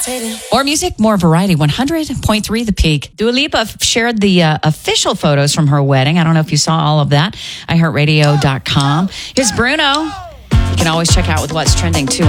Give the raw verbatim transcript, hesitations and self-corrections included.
More music, more variety. one hundred point three The Peak. Dua Lipa shared the uh, official photos from her wedding. I don't know if you saw all of that. i heart radio dot com. Here's Bruno. You can always check out with what's trending, too,